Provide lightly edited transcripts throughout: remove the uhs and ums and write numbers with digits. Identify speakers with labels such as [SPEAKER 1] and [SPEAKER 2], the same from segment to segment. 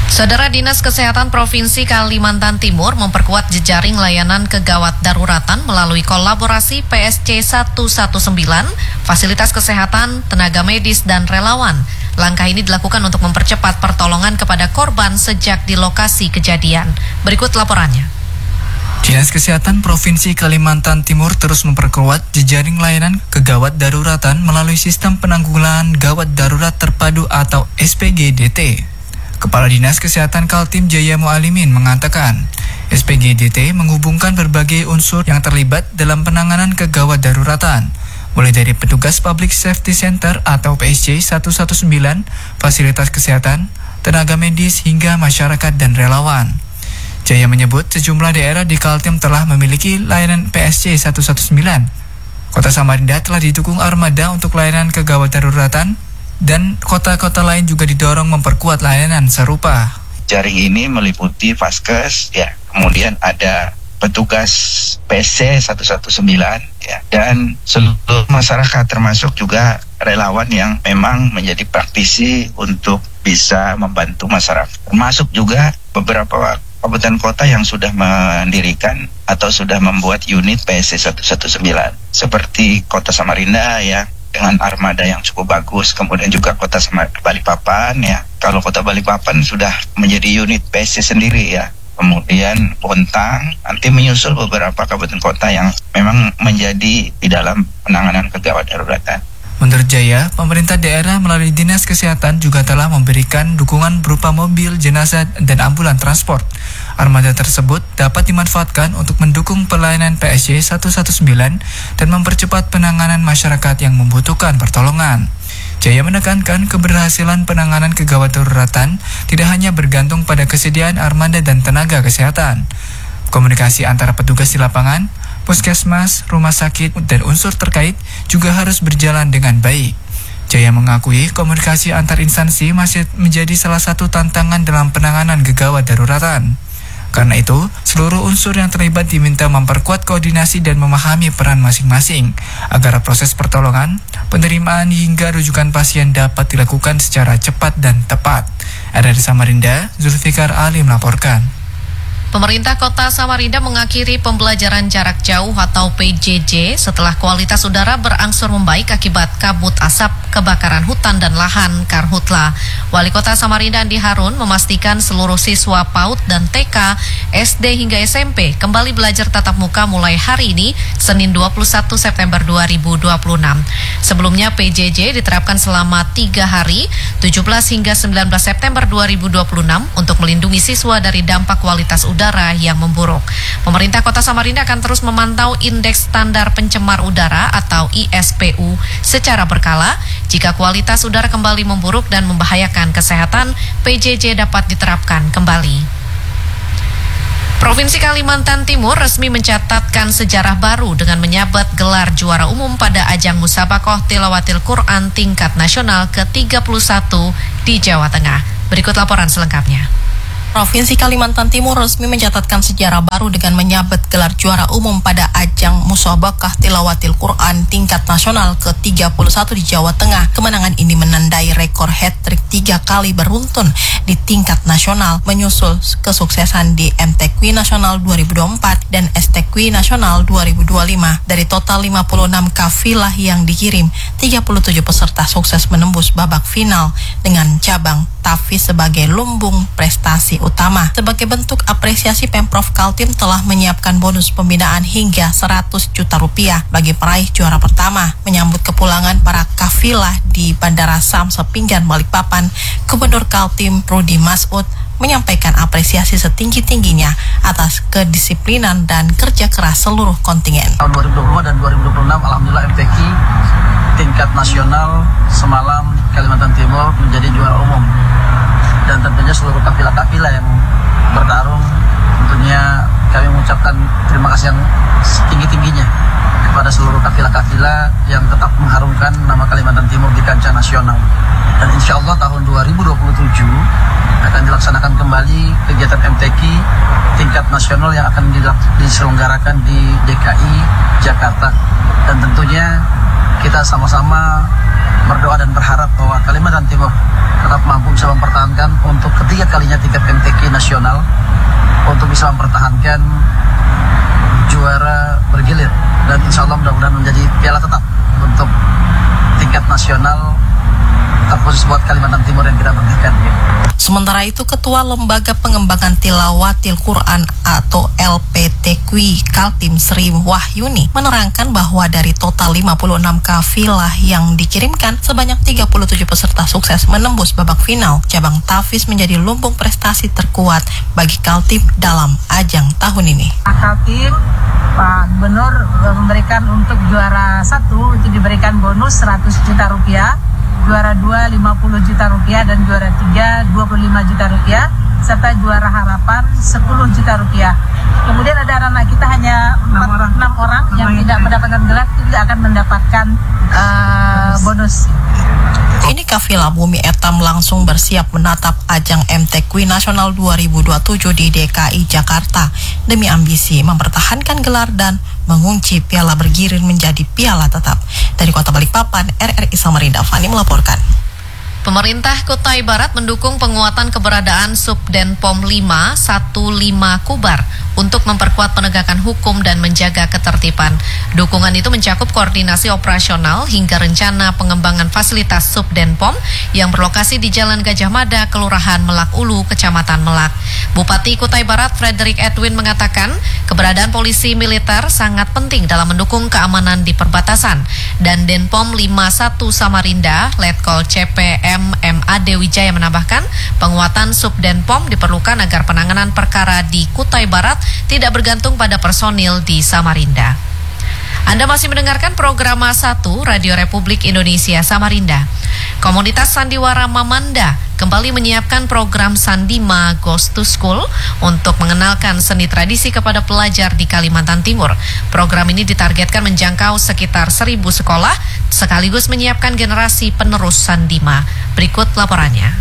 [SPEAKER 1] Saudara, Dinas Kesehatan Provinsi Kalimantan Timur memperkuat jejaring layanan kegawat daruratan melalui kolaborasi PSC 119, fasilitas kesehatan, tenaga medis, dan relawan. Langkah ini dilakukan untuk mempercepat pertolongan kepada korban sejak di lokasi kejadian. Berikut laporannya.
[SPEAKER 2] Dinas Kesehatan Provinsi Kalimantan Timur terus memperkuat jejaring layanan kegawat daruratan melalui sistem penanggulangan gawat darurat terpadu atau SPGDT. Kepala Dinas Kesehatan Kaltim Jaya Mualimin mengatakan, SPGDT menghubungkan berbagai unsur yang terlibat dalam penanganan kegawat daruratan, mulai dari petugas Public Safety Center atau PSC 119, fasilitas kesehatan, tenaga medis, hingga masyarakat dan relawan. Jaya menyebut sejumlah daerah di Kaltim telah memiliki layanan PSC 119. Kota Samarinda telah didukung armada untuk layanan kegawat daruratan, dan kota-kota lain juga didorong memperkuat layanan serupa.
[SPEAKER 3] Jaring ini meliputi Vaskes, kemudian ada petugas PSC 119, dan seluruh masyarakat termasuk juga relawan yang memang menjadi praktisi untuk bisa membantu masyarakat. Termasuk juga beberapa kabupaten kota yang sudah mendirikan atau sudah membuat unit PSC 119 seperti Kota Samarinda dengan armada yang cukup bagus, kemudian juga Kota Balikpapan Kalau Kota Balikpapan sudah menjadi unit PSC sendiri Kemudian Bontang, nanti menyusul beberapa kabupaten kota yang memang menjadi di dalam penanganan kegawat daruratan.
[SPEAKER 2] Menurut Jaya, pemerintah daerah melalui Dinas Kesehatan juga telah memberikan dukungan berupa mobil, jenazah, dan ambulan transport. Armada tersebut dapat dimanfaatkan untuk mendukung pelayanan PSC 119 dan mempercepat penanganan masyarakat yang membutuhkan pertolongan. Jaya menekankan keberhasilan penanganan kegawat daruratan tidak hanya bergantung pada kesediaan armada dan tenaga kesehatan. Komunikasi antara petugas di lapangan, puskesmas, rumah sakit, dan unsur terkait juga harus berjalan dengan baik. Jaya mengakui komunikasi antar instansi masih menjadi salah satu tantangan dalam penanganan kegawat daruratan. Karena itu, seluruh unsur yang terlibat diminta memperkuat koordinasi dan memahami peran masing-masing agar proses pertolongan, penerimaan hingga rujukan pasien dapat dilakukan secara cepat dan tepat. Dari Samarinda, Zulfikar Ali melaporkan.
[SPEAKER 1] Pemerintah Kota Samarinda mengakhiri pembelajaran jarak jauh atau PJJ setelah kualitas udara berangsur membaik akibat kabut asap, kebakaran hutan dan lahan Karhutla. Wali Kota Samarinda Andi Harun memastikan seluruh siswa PAUD dan TK, SD hingga SMP kembali belajar tatap muka mulai hari ini, Senin 21 September 2026. Sebelumnya PJJ diterapkan selama 3 hari, 17 hingga 19 September 2026 untuk melindungi siswa dari dampak kualitas udara yang memburuk. Pemerintah Kota Samarinda akan terus memantau indeks standar pencemar udara atau ISPU secara berkala. Jika kualitas udara kembali memburuk dan membahayakan kesehatan, PJJ dapat diterapkan kembali. Provinsi Kalimantan Timur resmi mencatatkan sejarah baru dengan menyabet gelar juara umum pada ajang Musabakoh Tilawatil Quran tingkat nasional ke-31 di Jawa Tengah. Berikut laporan selengkapnya.
[SPEAKER 4] Provinsi Kalimantan Timur resmi mencatatkan sejarah baru dengan menyabet gelar juara umum pada ajang Musabaqah Tilawatil Quran tingkat nasional ke-31 di Jawa Tengah. Kemenangan ini menandai rekor hat-trick 3 kali beruntun di tingkat nasional, menyusul kesuksesan di MTQ Nasional 2024 dan STQ Nasional 2025. Dari total 56 kafilah yang dikirim, 37 peserta sukses menembus babak final dengan cabang Tafiz sebagai lumbung prestasi utama. Sebagai bentuk apresiasi, Pemprov Kaltim telah menyiapkan bonus pembinaan hingga 100 juta rupiah bagi peraih juara pertama. Menyambut kepulangan para kafilah di Bandara Samsel Pinggan Balikpapan, Gubernur Kaltim Rudi Masud menyampaikan apresiasi setinggi-tingginya atas kedisiplinan dan kerja keras seluruh kontingen.
[SPEAKER 5] Tahun 2020 dan 2026 alhamdulillah MTQ tingkat nasional semalam Kalimantan Timur menjadi juara umum, dan tentunya seluruh kafilah-kafilah yang bertarung, tentunya kami mengucapkan terima kasih yang setinggi-tingginya kepada seluruh kafilah-kafilah yang tetap mengharumkan nama Kalimantan Timur di kancah nasional. Dan insya Allah tahun 2027 akan dilaksanakan kembali kegiatan MTQ tingkat nasional yang akan diselenggarakan di DKI Jakarta. Dan tentunya kita sama-sama berdoa dan berharap bahwa Kalimantan Timur tetap mampu bisa mempertahankan untuk ketiga kalinya tingkat MTQ nasional, untuk bisa mempertahankan juara bergilir, dan insya Allah mudah-mudahan menjadi piala tetap untuk tingkat nasional terkhusus buat Kalimantan Timur yang kita banggakan.
[SPEAKER 4] Sementara itu, Ketua Lembaga Pengembangan Tilawatil Quran atau LPTQI Kaltim Sri Wahyuni menerangkan bahwa dari total 56 kafilah yang dikirimkan, sebanyak 37 peserta sukses menembus babak final. Cabang Tahfiz menjadi lumbung prestasi terkuat bagi Kaltim dalam ajang tahun ini.
[SPEAKER 6] Kaltim, Pak Gubernur memberikan untuk juara 1 itu diberikan bonus 100 juta rupiah, juara 2 50 juta rupiah, dan juara 3 25 juta rupiah, serta juara harapan 10 juta rupiah. Kemudian ada anak kita hanya 6 orang yang tidak mendapatkan gelar itu juga akan mendapatkan bonus.
[SPEAKER 4] Kini kafilah Bumi Etam langsung bersiap menatap ajang MTQ Nasional 2027 di DKI Jakarta demi ambisi mempertahankan gelar dan mengunci piala bergilir menjadi piala tetap. Dari Kota Balikpapan, RRI Samarinda Fani melaporkan.
[SPEAKER 1] Pemerintah Kutai Barat mendukung penguatan keberadaan Subdenpom 515 Kubar untuk memperkuat penegakan hukum dan menjaga ketertiban. Dukungan itu mencakup koordinasi operasional hingga rencana pengembangan fasilitas Subdenpom yang berlokasi di Jalan Gajah Mada, Kelurahan Melak Ulu, Kecamatan Melak. Bupati Kutai Barat Frederick Edwin mengatakan keberadaan polisi militer sangat penting dalam mendukung keamanan di perbatasan. Dan Denpom 51 Samarinda, Letkol CPM MAD Wijaya menambahkan penguatan Subdenpom diperlukan agar penanganan perkara di Kutai Barat tidak bergantung pada personil di Samarinda. Anda masih mendengarkan program 1 Radio Republik Indonesia Samarinda. Komunitas Sandiwara Mamanda kembali menyiapkan program Sandima Goes to School untuk mengenalkan seni tradisi kepada pelajar di Kalimantan Timur. Program ini ditargetkan menjangkau sekitar 1.000 sekolah sekaligus menyiapkan generasi penerus Sandima. Berikut laporannya.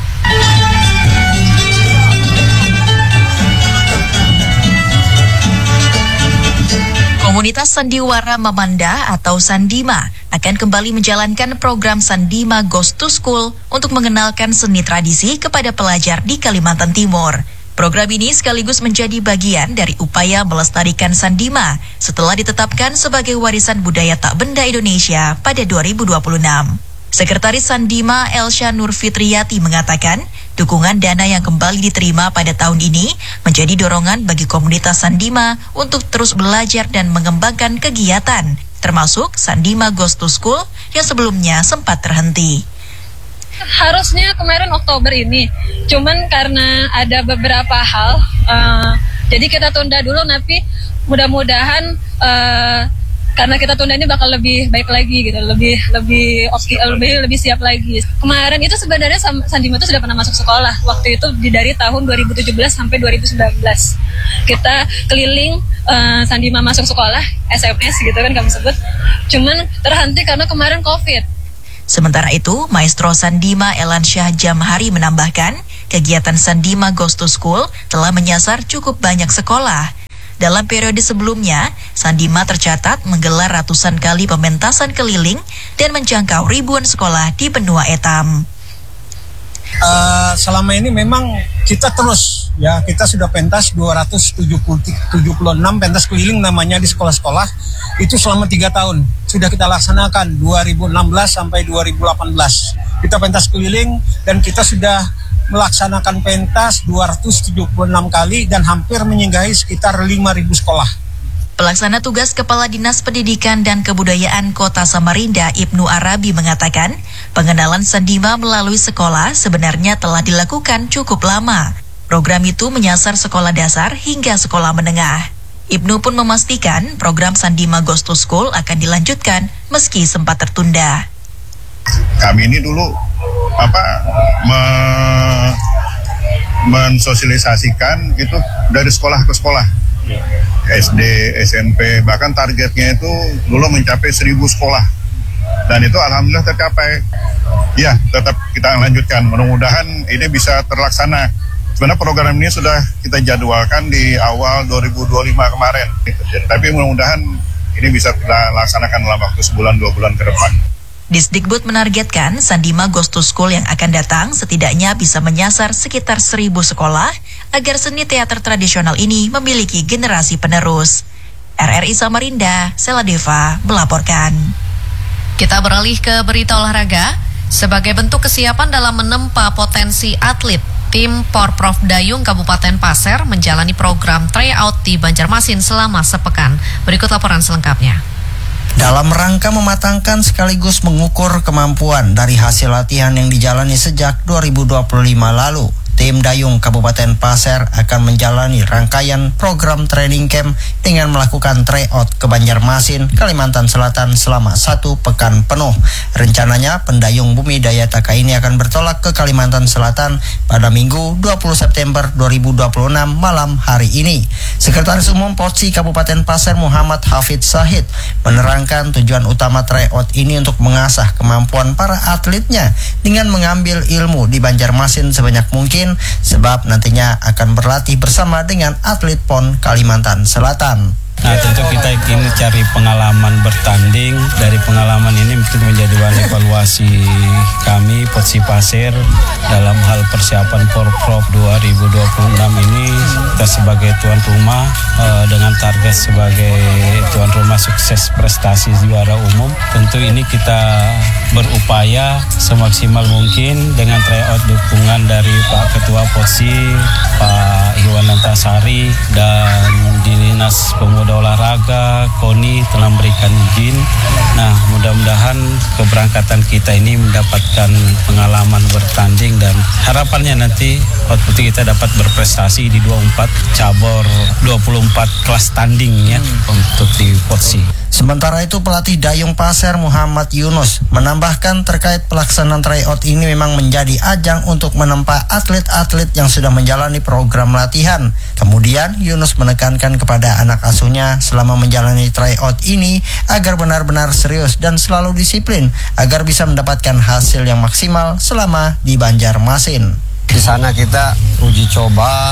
[SPEAKER 7] Komunitas Sandiwara Mamanda atau Sandima akan kembali menjalankan program Sandima Goes to School untuk mengenalkan seni tradisi kepada pelajar di Kalimantan Timur. Program ini sekaligus menjadi bagian dari upaya melestarikan Sandima setelah ditetapkan sebagai warisan budaya tak benda Indonesia pada 2026. Sekretaris Sandima Elsha Nurfitriati mengatakan, dukungan dana yang kembali diterima pada tahun ini menjadi dorongan bagi komunitas Sandima untuk terus belajar dan mengembangkan kegiatan, termasuk Sandima Goes to School yang sebelumnya sempat terhenti.
[SPEAKER 8] Harusnya kemarin Oktober ini, cuman karena ada beberapa hal, jadi kita tunda dulu, tapi mudah-mudahan karena kita tunda ini bakal lebih baik lagi gitu, lebih siap lagi. Kemarin itu sebenarnya Sandima itu sudah pernah masuk sekolah. Waktu itu dari tahun 2017 sampai 2019. Kita keliling Sandima masuk sekolah, SMS gitu kan kami sebut. Cuman terhenti karena kemarin Covid.
[SPEAKER 7] Sementara itu, Maestro Sandima Elansyah Jamhari menambahkan, kegiatan Sandima Goes to School telah menyasar cukup banyak sekolah. Dalam periode sebelumnya, Sandima tercatat menggelar ratusan kali pementasan keliling dan menjangkau ribuan sekolah di benua Etam.
[SPEAKER 9] Selama ini memang kita terus, ya kita sudah pentas 276 pentas keliling namanya di sekolah-sekolah, itu selama 3 tahun. Sudah kita laksanakan 2016 sampai 2018. Kita pentas keliling dan kita sudah melaksanakan pentas 276 kali dan hampir menyinggahi sekitar 5.000 sekolah.
[SPEAKER 7] Pelaksana tugas Kepala Dinas Pendidikan dan Kebudayaan Kota Samarinda, Ibnu Arabi mengatakan, pengenalan Sandima melalui sekolah sebenarnya telah dilakukan cukup lama. Program itu menyasar sekolah dasar hingga sekolah menengah. Ibnu pun memastikan program Sandima Goes to School akan dilanjutkan meski sempat tertunda.
[SPEAKER 10] Kami ini dulu mensosialisasikan itu dari sekolah ke sekolah, SD, SMP, bahkan targetnya itu dulu mencapai 1.000 sekolah, dan itu alhamdulillah tercapai. Ya, tetap kita lanjutkan, mudah-mudahan ini bisa terlaksana. Sebenarnya program ini sudah kita jadwalkan di awal 2025 kemarin, tapi mudah-mudahan ini bisa kita laksanakan dalam waktu sebulan 2 bulan ke depan.
[SPEAKER 7] Disdikbud menargetkan Sandima Goes to School yang akan datang setidaknya bisa menyasar sekitar 1.000 sekolah agar seni teater tradisional ini memiliki generasi penerus. RRI Samarinda, Sela Deva melaporkan.
[SPEAKER 1] Kita beralih ke berita olahraga. Sebagai bentuk kesiapan dalam menempa potensi atlet, tim Porprov Dayung Kabupaten Pasir menjalani program tryout di Banjarmasin selama sepekan. Berikut laporan selengkapnya.
[SPEAKER 11] Dalam rangka mematangkan sekaligus mengukur kemampuan dari hasil latihan yang dijalani sejak 2025 lalu, tim Dayung Kabupaten Pasir akan menjalani rangkaian program training camp dengan melakukan tryout ke Banjarmasin, Kalimantan Selatan selama 1 pekan penuh. Rencananya pendayung Bumi Daya Taka ini akan bertolak ke Kalimantan Selatan pada Minggu 20 September 2026 malam hari ini. Sekretaris Umum Porsi Kabupaten Pasir Muhammad Hafid Sahid menerangkan tujuan utama tryout ini untuk mengasah kemampuan para atletnya dengan mengambil ilmu di Banjarmasin sebanyak mungkin, sebab nantinya akan berlatih bersama dengan atlet PON Kalimantan Selatan.
[SPEAKER 12] Nah, tentu kita ingin cari pengalaman bertanding. Dari pengalaman ini mungkin menjadi bahan evaluasi kami Porsi Pasir dalam hal persiapan Porprov 2026 ini. Kita sebagai tuan rumah dengan target sebagai tuan rumah sukses prestasi juara umum. Tentu ini kita berupaya semaksimal mungkin dengan tryout dukungan dari Pak Ketua Porsi, Pak Iwan Antasari, dan Dinas Pemuda Olahraga, KONI telah memberikan izin. Nah, mudah-mudahan keberangkatan kita ini mendapatkan pengalaman bertanding dan harapannya nanti output kita dapat berprestasi di 24 cabur 24 kelas tanding ya untuk di Porsi.
[SPEAKER 11] Sementara itu pelatih Dayung Pasir Muhammad Yunus menambahkan terkait pelaksanaan tryout ini memang menjadi ajang untuk menempa atlet-atlet yang sudah menjalani program latihan. Kemudian Yunus menekankan kepada anak asuhnya selama menjalani tryout ini agar benar-benar serius dan selalu disiplin agar bisa mendapatkan hasil yang maksimal selama di Banjarmasin.
[SPEAKER 13] Di sana kita uji coba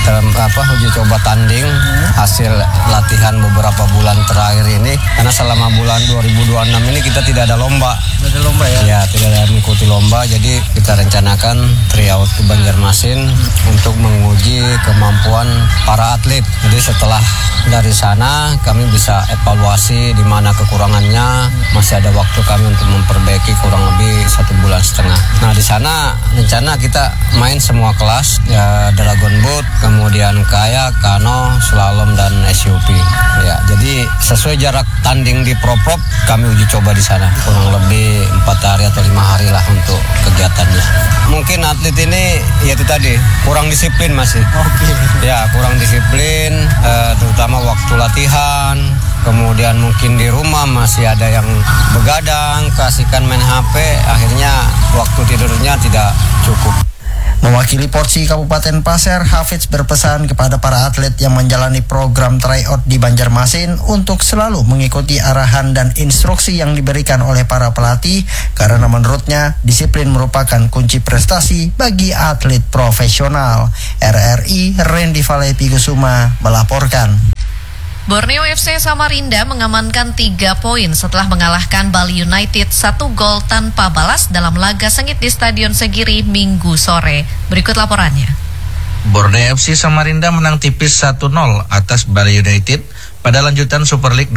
[SPEAKER 13] tanding hasil latihan beberapa bulan terakhir ini, karena selama bulan 2026 ini kita tidak ada lomba. Tidak ada lomba ya? Ya, tidak ada mengikuti lomba, jadi kita rencanakan tryout ke Banjarmasin untuk menguji kemampuan para atlet. Jadi setelah dari sana kami bisa evaluasi di mana kekurangannya, masih ada waktu kami untuk memperbaiki kurang lebih 1,5 bulan. Nah, di sana rencana kita main semua kelas, ya, Dragon Boat, kemudian kayak, kano, slalom, dan SUP. Ya, jadi sesuai jarak tanding di Porprov kami uji coba di sana kurang lebih 4 hari atau 5 hari lah untuk kegiatannya. Mungkin atlet ini ya itu tadi kurang disiplin masih. Ya, kurang disiplin, terutama waktu latihan. Kemudian mungkin di rumah masih ada yang begadang, kasihkan main HP, akhirnya waktu tidurnya tidak cukup.
[SPEAKER 11] Mewakili Porsi Kabupaten Pasir, Hafiz berpesan kepada para atlet yang menjalani program tryout di Banjarmasin untuk selalu mengikuti arahan dan instruksi yang diberikan oleh para pelatih, karena menurutnya disiplin merupakan kunci prestasi bagi atlet profesional. RRI Randy Valepi Kusuma melaporkan.
[SPEAKER 1] Borneo FC Samarinda mengamankan 3 poin setelah mengalahkan Bali United 1 gol tanpa balas dalam laga sengit di Stadion Segiri Minggu sore. Berikut laporannya.
[SPEAKER 14] Borneo FC Samarinda menang tipis 1-0 atas Bali United pada lanjutan Super League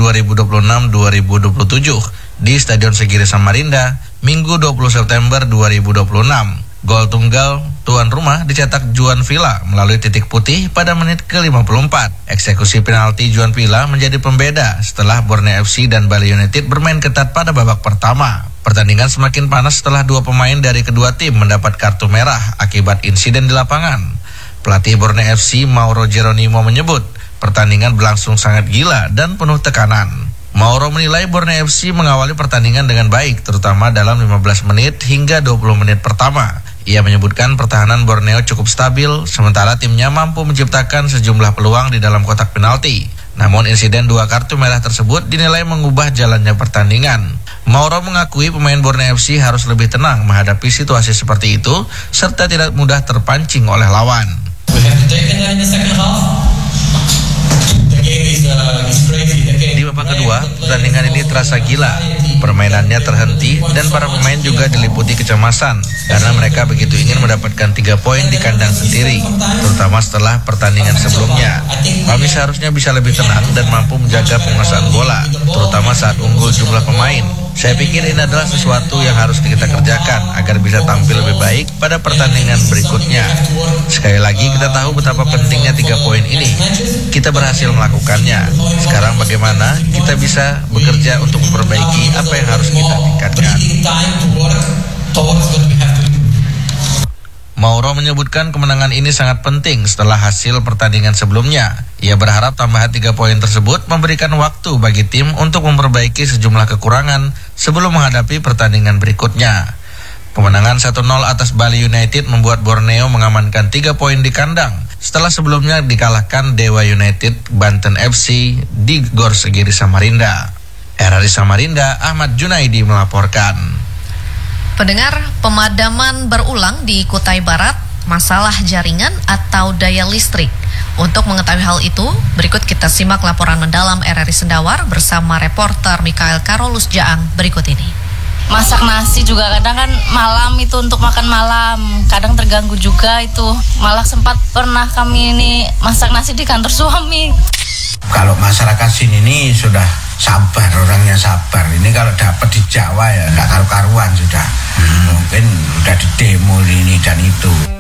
[SPEAKER 14] 2026-2027 di Stadion Segiri Samarinda Minggu 20 September 2026. Gol tunggal tuan rumah dicetak Juan Villa melalui titik putih pada menit ke-54. Eksekusi penalti Juan Villa menjadi pembeda setelah Borneo FC dan Bali United bermain ketat pada babak pertama. Pertandingan semakin panas setelah 2 pemain dari kedua tim mendapat kartu merah akibat insiden di lapangan. Pelatih Borneo FC Mauro Geronimo menyebut pertandingan berlangsung sangat gila dan penuh tekanan. Mauro menilai Borneo FC mengawali pertandingan dengan baik, terutama dalam 15 menit hingga 20 menit pertama. Ia menyebutkan pertahanan Borneo cukup stabil, sementara timnya mampu menciptakan sejumlah peluang di dalam kotak penalti. Namun insiden 2 kartu merah tersebut dinilai mengubah jalannya pertandingan. Mauro mengakui pemain Borneo FC harus lebih tenang menghadapi situasi seperti itu, serta tidak mudah terpancing oleh lawan. Di babak babak kedua, pertandingan ini terasa gila. Permainannya terhenti dan para pemain juga diliputi kecemasan karena mereka begitu ingin mendapatkan 3 poin di kandang sendiri, terutama setelah pertandingan sebelumnya. Kami seharusnya bisa lebih tenang dan mampu menjaga penguasaan bola, terutama saat unggul jumlah pemain. Saya pikir ini adalah sesuatu yang harus kita kerjakan agar bisa tampil lebih baik pada pertandingan berikutnya. Sekali lagi kita tahu betapa pentingnya 3 poin ini. Kita berhasil melakukannya. Sekarang bagaimana kita bisa bekerja untuk memperbaiki apa yang harus kita tingkatkan. Mauro menyebutkan kemenangan ini sangat penting setelah hasil pertandingan sebelumnya. Ia berharap tambahan 3 poin tersebut memberikan waktu bagi tim untuk memperbaiki sejumlah kekurangan sebelum menghadapi pertandingan berikutnya. Kemenangan 1-0 atas Bali United membuat Borneo mengamankan 3 poin di kandang setelah sebelumnya dikalahkan Dewa United Banten FC di Gor Segiri Samarinda. RRI Samarinda, Ahmad Junaidi melaporkan.
[SPEAKER 1] Pendengar, pemadaman berulang di Kutai Barat, masalah jaringan atau daya listrik. Untuk mengetahui hal itu, berikut kita simak laporan mendalam RRI Sendawar bersama reporter Mikael Karolus Jaang berikut ini.
[SPEAKER 15] Masak nasi juga kadang kan malam itu untuk makan malam, kadang terganggu juga itu. Malah sempat pernah kami ini masak nasi di kantor suami.
[SPEAKER 16] Kalau masyarakat sini ini sudah sabar, orangnya sabar. Ini kalau dapat di Jawa ya nggak karu-karuan sudah. Mungkin udah di demo ini dan itu.